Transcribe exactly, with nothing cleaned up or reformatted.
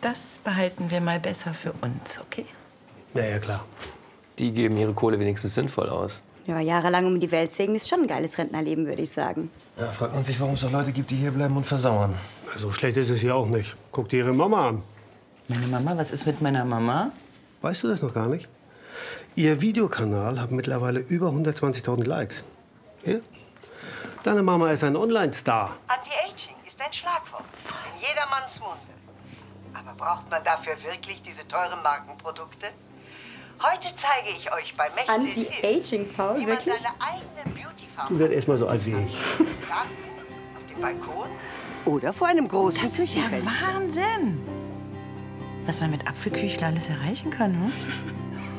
das behalten wir mal besser für uns, okay? Ja, ja, klar. Die geben ihre Kohle wenigstens sinnvoll aus. Ja, jahrelang um die Welt segeln ist schon ein geiles Rentnerleben, würde ich sagen. Ja, fragt man sich, warum es noch Leute gibt, die hier bleiben und versauern. So schlecht ist es hier auch nicht. Guck dir Ihre Mama an. Meine Mama, was ist mit meiner Mama? Weißt du das noch gar nicht? Ihr Videokanal hat mittlerweile über hundertzwanzigtausend Likes. Hier? Deine Mama ist ein Online-Star. Anti-Aging ist ein Schlagwort. In jedermanns Munde. Aber braucht man dafür wirklich diese teuren Markenprodukte? Heute zeige ich euch bei Mächte Anti-Aging, Paul, wie man wirklich? seine eigene Beauty-Farm Du wirst erst mal so alt wie ich. auf dem Balkon oder vor einem großen Das ist ja Küchenfenster. Wahnsinn! Was man mit Apfelküchler alles erreichen kann, ne?